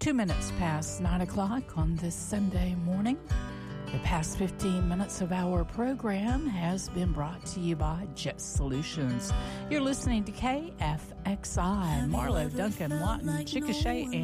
2 minutes past 9 o'clock on this Sunday morning. The past 15 minutes of our program has been brought to you by Jet Solutions. You're listening to KFXI, Marlow, Duncan, Lawton, Chickasha, and